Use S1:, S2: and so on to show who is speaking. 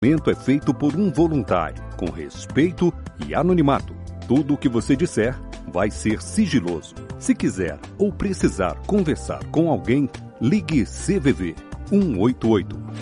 S1: é feito por um voluntário, com respeito e anonimato. Tudo o que você disser vai ser sigiloso. Se quiser ou precisar conversar com alguém, ligue CVV 188.